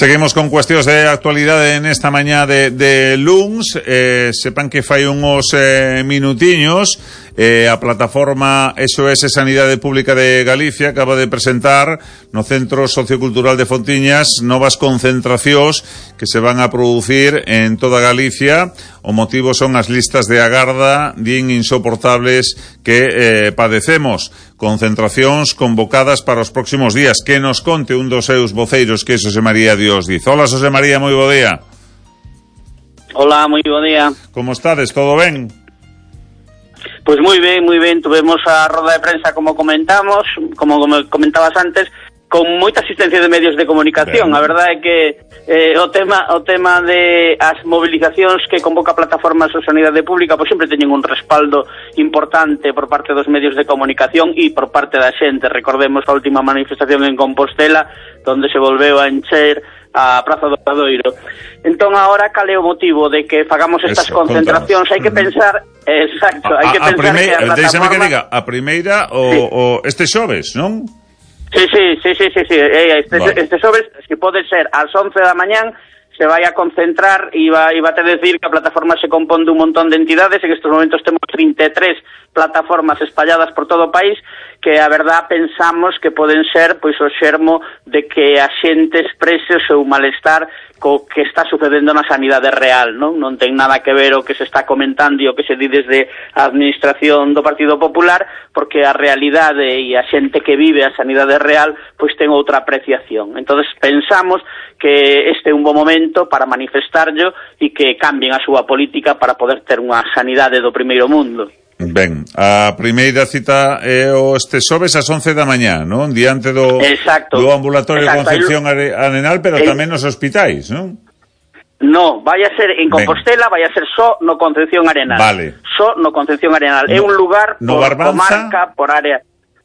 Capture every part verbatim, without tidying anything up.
Seguimos con cuestións de actualidade en esta mañá de, de luns. Eh, sepan que fai uns eh, minutiños eh, a plataforma S O S Sanidade Pública de Galicia acaba de presentar no Centro Sociocultural de Fontiñas novas concentracións que se van a producir en toda Galicia. O motivo son as listas de agarda din insoportables que eh, padecemos. Concentracións convocadas para os próximos días. Que nos conte un dos seus voceiros, que é Xosé María Dios diz. Hola, Xosé María, moi bo día. Hola, moi bo día. Como estades? Todo ben? Pois moi ben, moi ben. Tuvemos a roda de prensa, como comentamos, como comentabas antes, con moita asistencia de medios de comunicación. Ben. A verdade é que eh, o tema o tema de as movilizacións que convoca a Plataforma de Sanidade Pública pois sempre teñen un respaldo importante por parte dos medios de comunicación e por parte da xente. Recordemos a última manifestación en Compostela, donde se volveu a encher a Praza do Obradoiro. Entón, agora, cal é o motivo de que fagamos estas Eso, concentracións? Hai que pensar, exacto, hai que a, a pensar primei, que a plataforma... Deixame que diga, a primeira o, sí. o este xoves, non? Sí, sí, sí, sí, sí, sí. Este, vale. este xoves, se pode ser ás once da mañán, se vai a concentrar e va, e va a te decir que a plataforma se compón dun montón de entidades e que estes momentos temos trinta e tres plataformas espalladas por todo o país que a verdad pensamos que poden ser pois o xermo de que a xente exprese o seu malestar co que está sucedendo na sanidade real, non? Non ten nada que ver o que se está comentando e o que se di desde a administración do Partido Popular, porque a realidade e a xente que vive a sanidade real pois ten outra apreciación. Entonces pensamos que este é un bom momento para manifestarlo e que cambien a súa política para poder ter unha sanidade do primeiro mundo. Ben, a primeira cita é o este xoves ás once da mañá, non? Diante do, exacto, do ambulatorio exacto. de Concepción Arenal, pero el... tamén nos hospitais, non? No, vai a ser en Compostela, ben. vai a ser só no Concepción Arenal. Vale. Só no Concepción Arenal. No, é un lugar no por Barbanza? comarca, por área.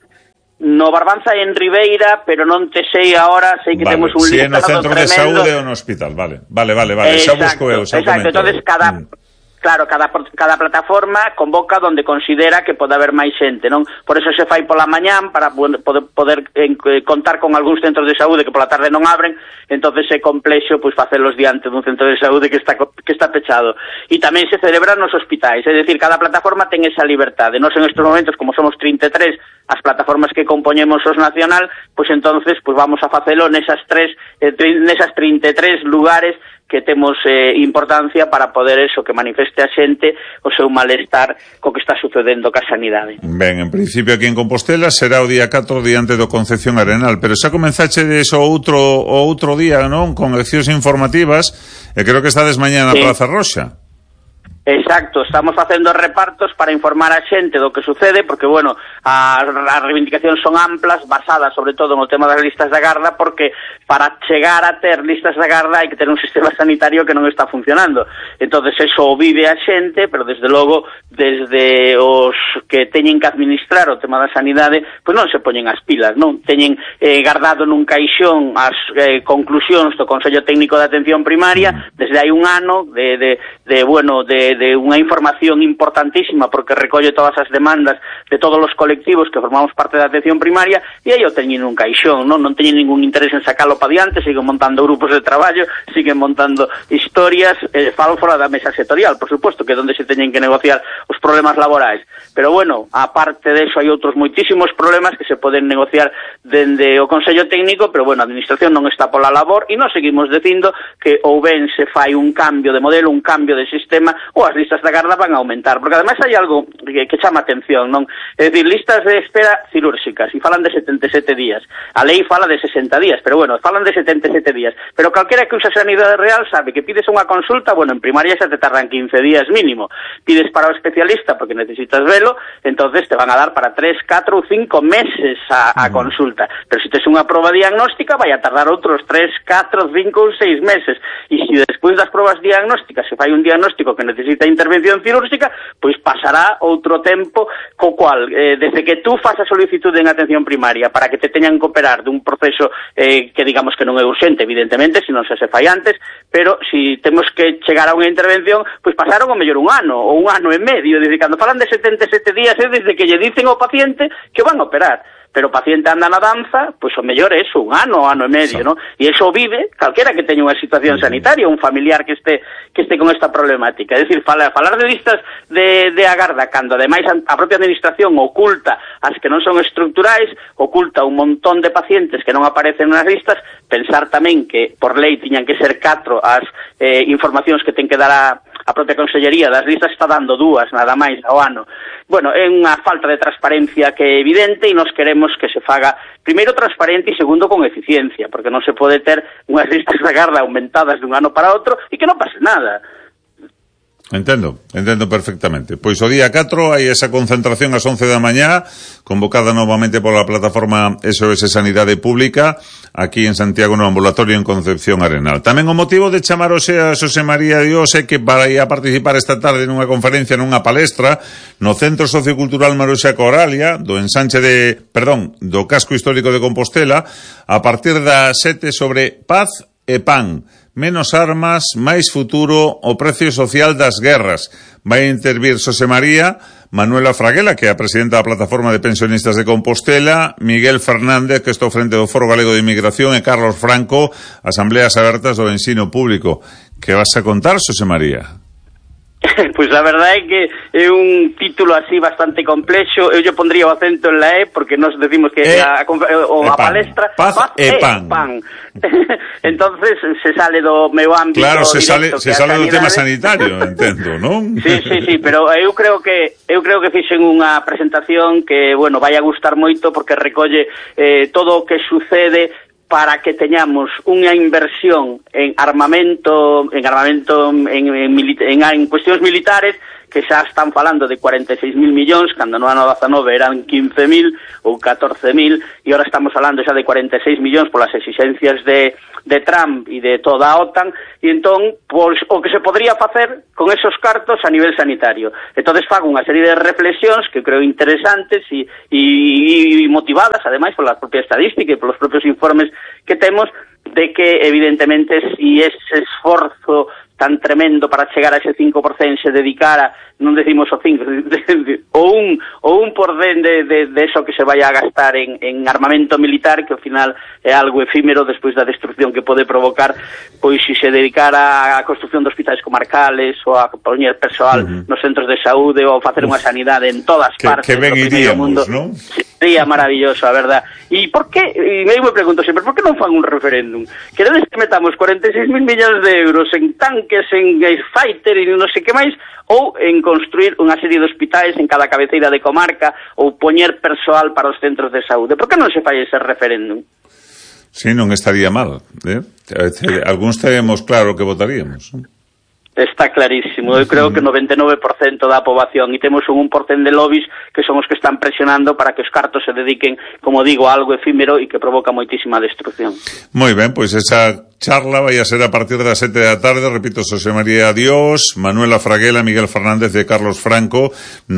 No Barbanza en Ribeira, pero non te sei agora, sei que vale. temos un si listado tremendo. Si é no centro tremendo. de saúde ou no hospital, vale. Vale, vale, vale, exacto, xa busco eu, xa exacto. comento. Entonces, cada... Mm. Claro, cada, cada plataforma convoca donde considera que pode haber máis xente, non? Por eso se fai pola mañán, para poder, poder eh, contar con algúns centros de saúde que pola tarde non abren, entonces é complexo pois facelos diante dun centro de saúde que está que está pechado. E tamén se celebran nos hospitais, é dicir, cada plataforma ten esa liberdade. Nos en estes momentos, como somos trinta e tres as plataformas que compoñemos os nacional, pois entonces pois vamos a facelo nesas tres eh, nesas trinta e tres lugares que temos eh, importancia para poder eso, que manifeste a xente o seu malestar co que está sucedendo ca sanidade. Ben, en principio aquí en Compostela será o día catro diante do Concepción Arenal, pero xa comenzache de eso outro o outro día, non? Con leccións informativas, e creo que estades mañá na sí. Praza Roxa. Exacto, estamos facendo repartos para informar a xente do que sucede, porque, bueno, as, as reivindicacións son amplas, basadas sobre todo no tema das listas de agarda, porque para chegar a ter listas de agarda hai que ter un sistema sanitario que non está funcionando. Entonces eso o vive a xente, pero desde logo, desde os que teñen que administrar o tema da sanidade, pois non se poñen as pilas, non? Teñen eh, guardado nun caixón as eh, conclusións do Consello Técnico de Atención Primaria desde hai un ano, de, de, de bueno, de de unha información importantísima porque recolle todas as demandas de todos os colectivos que formamos parte da atención primaria e aí o teñen un caixón, non non teñen ningún interés en sacalo para diante, siguen montando grupos de traballo, siguen montando historias, eh, falo fora da mesa sectorial, por suposto, que é onde se teñen que negociar os problemas laborais. Pero bueno, aparte de eso hai outros moitísimos problemas que se poden negociar dende o Consello Técnico, pero bueno, a administración non está pola labor e nós seguimos dicindo que ou ben se fai un cambio de modelo, un cambio de sistema, ou as listas de agarda van a aumentar, porque ademais hai algo que, que chama atención, non? É dicir, listas de espera cirúrxicas, e falan de setenta e sete días. A lei fala de sesenta días, pero bueno, falan de setenta e sete días. Pero calquera que usa sanidade real sabe que pides unha consulta, bueno, en primaria xa te tardan quince días mínimo. Pides para o especialista porque necesitas velo, entonces te van a dar para tres, catro ou cinco meses a, a consulta. Pero se tes unha proba diagnóstica vai a tardar outros tres, catro, cinco ou seis meses. E se despois das probas diagnósticas se fai un diagnóstico que necesita intervención cirúrxica, pois pasará outro tempo co cual, eh, desde que tú faz a solicitude en atención primaria para que te teñan que operar dun proceso eh, que digamos que non é urxente, evidentemente, se non se se fai antes, pero si temos que chegar a unha intervención, pois pasaron o mellor un ano, ou un ano e medio, desde cando falan de setenta e sete días é desde que lle dicen ao paciente que van a operar. pero o paciente anda na danza, pois o mellor é eso, un ano, ano e medio, ¿no? E iso vive calquera que teña unha situación sanitaria, un familiar que este que este con esta problemática. É dicir, falar, falar de listas de, de agarda, cando ademais a propia administración oculta as que non son estructurais, oculta un montón de pacientes que non aparecen nas listas, pensar tamén que por lei tiñan que ser catro as eh, informacións que ten que dar a a propia Consellería das listas, está dando dúas, nada máis, ao ano. Bueno, é unha falta de transparencia que é evidente e nos queremos que se faga, primeiro, transparente e segundo, con eficiencia, porque non se pode ter unhas listas de agarda aumentadas dun ano para outro e que non pase nada. Entendo, entendo perfectamente. Pois o día catro hai esa concentración ás once da mañá, convocada novamente pola plataforma S O S Sanidade Pública, aquí en Santiago no ambulatorio en Concepción Arenal. Tamén o motivo de chamar hoxe a Xosé María Dios é que para ir a participar esta tarde nunha conferencia, nunha palestra, no Centro Sociocultural Maruxa Coralia, do ensanche de, perdón, do Casco Histórico de Compostela, a partir das sete sobre paz e pan. Menos armas, máis futuro, o precio social das guerras. Vai intervir Xosé María, Manuela Fraguela, que é a presidenta da Plataforma de Pensionistas de Compostela, Miguel Fernández, que está ao frente do Foro Galego de Inmigración, e Carlos Franco, Asambleas Abertas do Ensino Público. Que vas a contar, Xosé María? Pois a verdade é que é un título así bastante complexo. Eu lle pondría o acento en la E, porque nos decimos que e, a, a, o a palestra paz, paz e pan, pan. Entonces se sale do meu ámbito. Claro, se directo, sale, se sale do tema sanitario, entendo, non? Sí, sí, sí, pero eu creo que eu creo que fixen unha presentación que, bueno, vai a gustar moito porque recolle eh, todo o que sucede para que teñamos unha inversión en armamento, en armamento en, en, en, en cuestións militares que xa están falando de cuarenta e seis mil millóns, cando no ano dezanove eran quince mil ou catorce mil, e agora estamos falando xa de cuarenta e seis millóns polas exigencias de, de Trump e de toda a OTAN, e entón, pois, o que se podría facer con esos cartos a nivel sanitario. Entonces fago unha serie de reflexións que creo interesantes e, e, e motivadas, ademais, pola propia estadística e polos propios informes que temos, de que, evidentemente, si ese esforzo tan tremendo para chegar a ese cinco por cento se dedicara, non decimos o cinco, o un, o un por cento de, de, de eso que se vaya a gastar en, en armamento militar, que ao final é algo efímero despois da destrucción que pode provocar, pois se se dedicara a construcción de hospitais comarcales ou a poñer persoal uh-huh. nos centros de saúde ou facer unha sanidade en todas que, partes que ben do primeiro mundo, ¿no? Sería maravilloso, a verdad. E por que, e eu me pregunto sempre, por que non fan un referéndum? Queredes que metamos cuarenta e seis mil millóns de euros en tanques, en fighter e non sei que máis, ou en construir unha serie de hospitais en cada cabeceira de comarca, ou poñer persoal para os centros de saúde? Por que non se fai ese referéndum? Sí, non estaría mal, eh? Algúns teremos claro que votaríamos. Está clarísimo. Eu creo que noventa e nove por cento da poboación e temos un un por cento de lobbies que son os que están presionando para que os cartos se dediquen, como digo, a algo efímero e que provoca moitísima destrucción. Moi ben, pois esa charla vai a ser a partir das sete da tarde, repito, Xosé María Dios, Manuela Fraguela, Miguel Fernández e Carlos Franco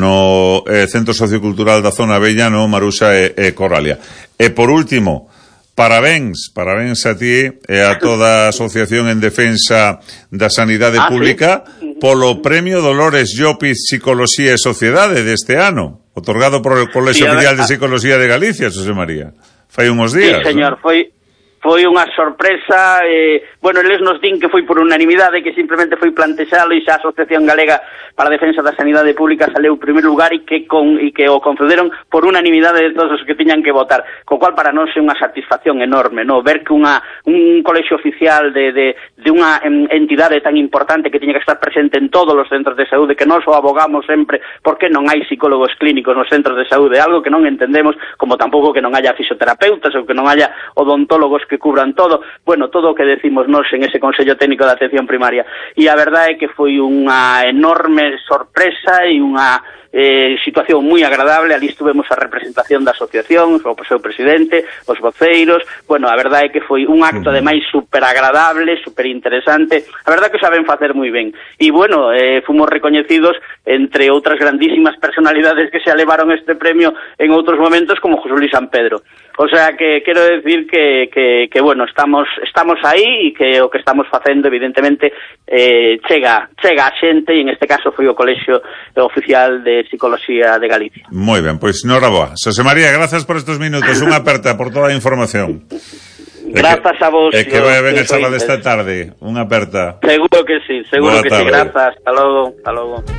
no eh, Centro Sociocultural da Zona Bella, no Maruxa e, e Coralia. E por último, parabéns, parabéns a ti e a toda a Asociación en Defensa da Sanidade ah, Pública ¿sí? polo Premio Dolores Llopis Psicoloxía e Sociedade deste ano, otorgado por el Colexio sí, Oficial de Psicología de Galicia, Xosé María. Fai uns días. Sí, señor, ¿no? foi foi unha sorpresa, eh, bueno, eles nos din que foi por unanimidade, que simplemente foi plantexalo e xa a Asociación Galega para a Defensa da Sanidade Pública saleu en primeiro lugar e que con e que o concederon por unanimidade de todos os que tiñan que votar, co cual para nós é unha satisfacción enorme, no, ver que unha un colexio oficial de, de, de unha entidade tan importante que tiña que estar presente en todos os centros de saúde, que nós o abogamos sempre porque non hai psicólogos clínicos nos centros de saúde, algo que non entendemos, como tampouco que non haya fisioterapeutas ou que non haya odontólogos que cubran todo, bueno, todo o que decimos nós en ese Consello Técnico de Atención Primaria. E a verdade é que foi unha enorme sorpresa e unha eh, situación moi agradable. Ali estuvemos a representación da asociación, o seu presidente, os voceiros. Bueno, a verdade é que foi un acto ademais super agradable, super interesante. A verdade é que saben facer moi ben. E bueno, eh, fomos recoñecidos entre outras grandísimas personalidades que se alevaron este premio en outros momentos, como José Luis San Pedro. O sea que quero decir que, que, que bueno, estamos estamos aí e que o que estamos facendo evidentemente eh, chega chega a xente, e en este caso foi o Colexio Oficial de de Psicoloxía de Galicia. Moi ben, pois noraboa. Xosé María, grazas por estes minutos, unha aperta por toda a información. Grazas a vos. E que vai ben a charla desta tarde, unha aperta. Seguro que sí, seguro Boa que tarde. sí, grazas. Hasta logo, hasta logo.